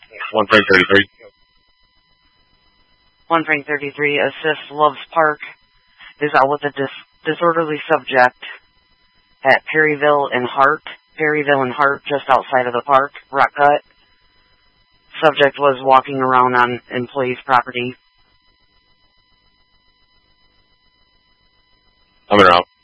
One Frank 33. One Frank 33, assist Loves Park is out with a disorderly subject at Perryville and Hart, just outside of the park, Rock Cut. Subject was walking around on employee's property. I'm in route.